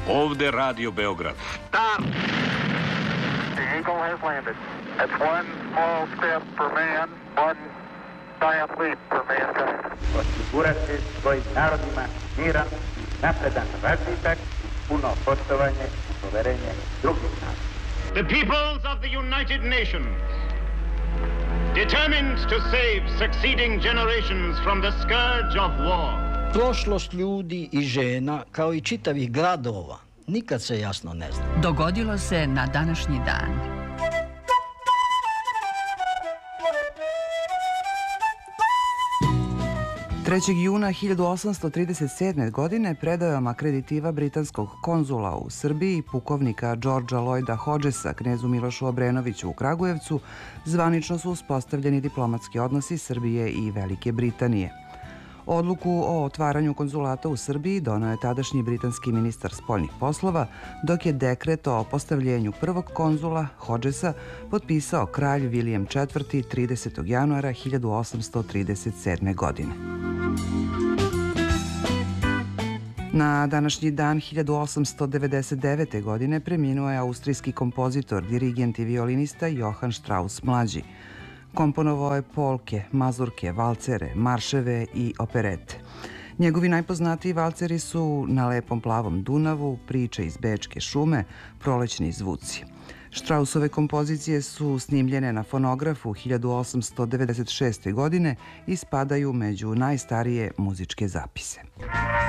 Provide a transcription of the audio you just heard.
Ovde Radio Beograd. Stop! The Eagle has landed. That's one small step for man, one giant leap for mankind. Osigurati svojim narodima miran, napredan razvitak, puno poštovanje i poverenje drugih naroda. The peoples of the United Nations, determined to save succeeding generations from the scourge of war. Prošlost ljudi i žena, kao i čitavih gradova, nikad se jasno ne zna. Dogodilo se na današnji dan. Juna 1837. godine predajom akreditiva britanskog konzula u Srbiji, pukovnika Đorđa Lloyda Hodgesa, knezu Milošu Obrenoviću u Kragujevcu, zvanično su uspostavljeni diplomatski odnosi Srbije i Velike Britanije. Odluku o otvaranju konzulata u Srbiji doneo je tadašnji britanski ministar spoljnih poslova, dok je dekret o postavljenju prvog konzula Hodgesa potpisao kralj William IV. 30. januara 1837. godine. Na današnji dan 1899. godine preminuo je austrijski kompozitor, dirigent i violinista Johann Strauss mlađi. Komponovao je polke, mazurke, valcere, marševe i operete. Njegovi najpoznatiji valceri su Na lepom plavom Dunavu, Priče iz Bečke šume, Prolećni zvuci. Straussove kompozicije su snimljene na fonografu 1896. godine i spadaju među najstarije muzičke zapise.